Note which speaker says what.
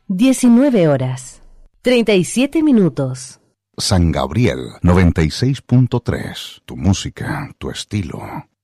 Speaker 1: 19 horas, 37 minutos.
Speaker 2: San Gabriel 96.3. Tu música, tu estilo.